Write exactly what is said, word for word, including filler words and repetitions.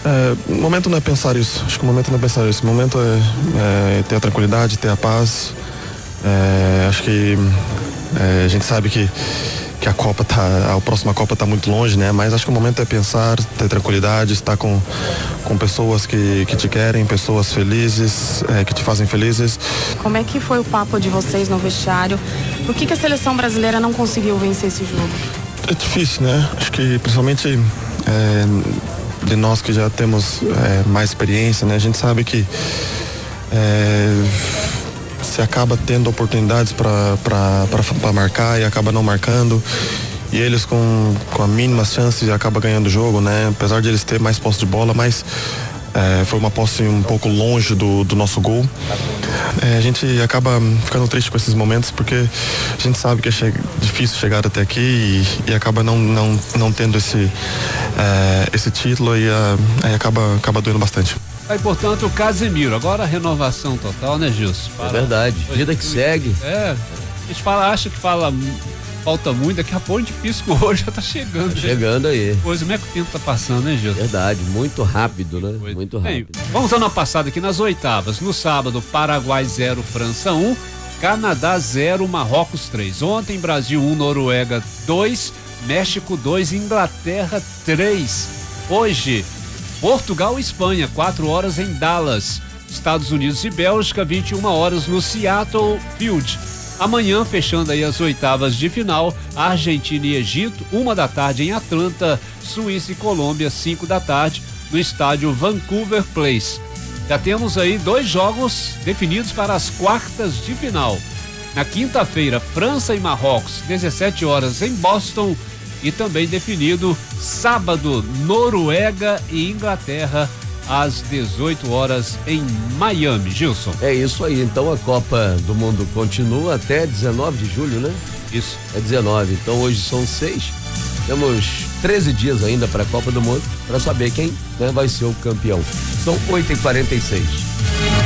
É, o momento não é pensar isso, acho que o momento não é pensar isso, o momento é, é ter a tranquilidade, ter a paz. É, acho que é, a gente sabe que, que a Copa tá, a próxima Copa tá muito longe, né? Mas acho que o momento é pensar, ter tranquilidade, estar com, com pessoas que, que te querem, pessoas felizes, é, que te fazem felizes. Como é que foi o papo de vocês no vestiário? Por que que a seleção brasileira não conseguiu vencer esse jogo? É difícil, né? Acho que principalmente é, de nós que já temos é, mais experiência, né? A gente sabe que é, você acaba tendo oportunidades para marcar e acaba não marcando. E eles com, com a mínima chance acaba ganhando o jogo, né? Apesar de eles terem mais posse de bola, mas é, foi uma posse um pouco longe do, do nosso gol. É, a gente acaba ficando triste com esses momentos porque a gente sabe que é che- difícil chegar até aqui e, e acaba não, não, não tendo esse, é, esse título e a, aí acaba, acaba doendo bastante. Aí, portanto, o Casemiro, agora a renovação total, né, Gilson? É verdade, vida que segue. É, a gente fala, acha que fala, falta muito, daqui a pouco de pisco hoje já tá chegando. Tá chegando aí. Pois, como é que o tempo tá passando, né, Gilson? Verdade, muito rápido, né? Pois. Muito Bem, rápido. vamos dar uma passada aqui nas oitavas. No sábado, Paraguai zero, França um, Canadá zero, Marrocos três. Ontem, Brasil um, Noruega dois, México dois, Inglaterra três. Hoje, Portugal e Espanha, quatro horas em Dallas. Estados Unidos e Bélgica, vinte e uma horas no Seattle Field. Amanhã, fechando aí as oitavas de final, Argentina e Egito, uma da tarde em Atlanta, Suíça e Colômbia, cinco da tarde, no estádio Vancouver Place. Já temos aí dois jogos definidos para as quartas de final. Na quinta-feira, França e Marrocos, dezessete horas em Boston. E também definido sábado, Noruega e Inglaterra, às dezoito horas em Miami. Gilson. É isso aí, então a Copa do Mundo continua até dezenove de julho, né? Isso. É dezenove, então hoje são seis. Temos treze dias ainda para a Copa do Mundo para saber quem, né, vai ser o campeão. São oito e quarenta e seis.